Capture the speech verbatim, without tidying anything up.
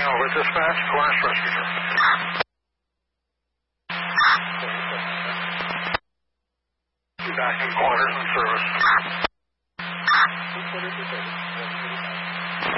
Over dispatch, Cornish Rescue Service. Back in quarters and service.